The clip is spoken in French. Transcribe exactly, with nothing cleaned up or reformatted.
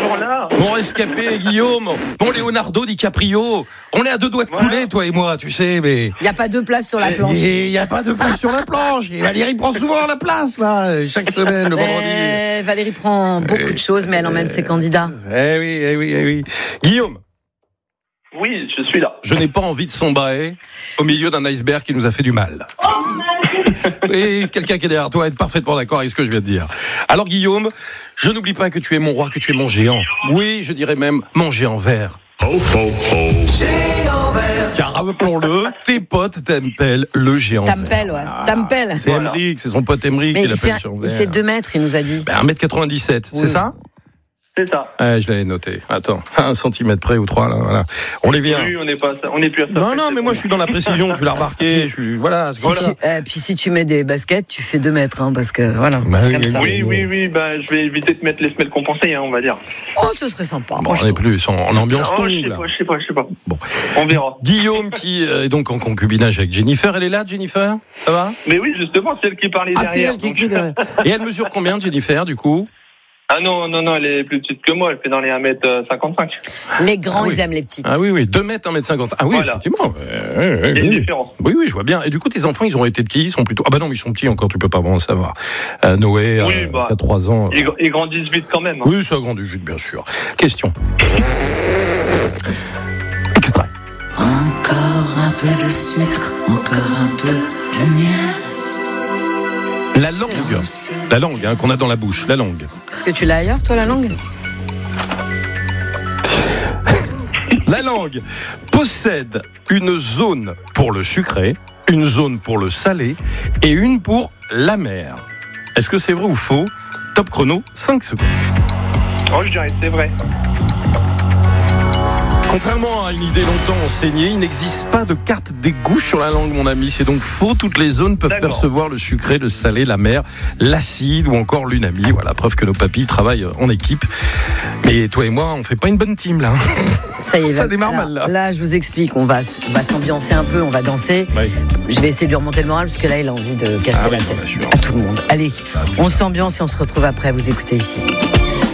toujours là. Mon rescapé, Guillaume. Mon Leonardo DiCaprio. On est à deux doigts de couler, ouais. Toi et moi, tu sais, mais... Il n'y a pas de place sur la planche. Il n'y a pas de place sur la planche. Et Valérie prend souvent la place, là, chaque semaine, le vendredi. Euh, Valérie prend beaucoup de choses, mais elle emmène ses candidats. Eh oui, eh oui, eh oui. Guillaume. Oui, je suis là. Je n'ai pas envie de sombrer au milieu d'un iceberg qui nous a fait du mal. Et quelqu'un qui est derrière toi est parfaitement d'accord avec ce que je viens de dire. Alors Guillaume, je n'oublie pas que tu es mon roi, que tu es mon géant. Oui, je dirais même mon géant vert. Ho, ho, ho. Géant vert. Car rappelons-le, tes potes t'appellent le géant vert. T'appelles, ouais. Ah, T'appelles. C'est voilà. Emeric, c'est son pote Emeric qui l'appelle le géant vert. Il fait deux mètres, il nous a dit. Ben, un mètre quatre-vingt-dix-sept, oui. C'est ça ? C'est ça. Ouais, je l'avais noté. Attends, un centimètre près ou trois, là, voilà. On les vient. Oui, on n'est pas, on n'est plus à ça. Non, non, mais moi, je suis dans la précision, tu l'as remarqué, je suis, voilà. Si voilà. Tu, euh, puis si tu mets des baskets, tu fais deux mètres, hein, parce que, voilà, bah, c'est oui, comme ça. Oui, oui, oui, bah, je vais éviter de mettre les semelles compensées, hein, on va dire. Oh, ce serait sympa. Bon, on n'est plus en, en ambiance oh, tongue, je sais là. pas, je sais pas, je sais pas. Bon. On verra. Guillaume, qui est donc en concubinage avec Jennifer, elle est là, Jennifer? Ça va? Mais oui, justement, c'est elle qui parlait ah, derrière. C'est elle qui écrit derrière. Et elle mesure combien, Jennifer, du coup? Ah non, non, non, elle est plus petite que moi, elle fait dans les un mètre cinquante-cinq. Les grands, ah oui. Ils aiment les petites. Ah oui, oui, deux mètres, un mètre cinquante. Ah oui, voilà. Effectivement. Euh, Il y a une oui. différence. Oui, oui, je vois bien. Et du coup, tes enfants, ils ont été petits, ils sont plutôt... Ah bah non, mais ils sont petits encore, tu peux pas vraiment savoir. Euh, Noé, oui, euh, bah, à trois ans. Ils, ils grandissent vite quand même. Hein. Oui, ça grandit vite, bien sûr. Question. Extrait. Encore un peu de sucre, encore un peu de miel. La langue, la langue hein, qu'on a dans la bouche, la langue. Est-ce que tu l'as ailleurs, toi, la langue ? La langue possède une zone pour le sucré, une zone pour le salé et une pour l'amer. Est-ce que c'est vrai ou faux ? Top chrono, cinq secondes. Oh, je dirais c'est vrai. Contrairement à une idée longtemps enseignée, il n'existe pas de carte des goûts sur la langue, mon ami. C'est donc faux. Toutes les zones peuvent D'accord. percevoir le sucré, le salé, l'amer, l'acide ou encore l'unami. Voilà, preuve que nos papilles travaillent en équipe. Mais toi et moi, on fait pas une bonne team, là. Ça y est, ça va, démarre là, mal, là. Là, je vous explique. On va, on va s'ambiancer un peu, on va danser. Oui. Je vais essayer de lui remonter le moral, parce que là, il a envie de casser ah la oui, tête à tout le monde. Allez, on s'ambiance et on se retrouve après. Vous écoutez ici.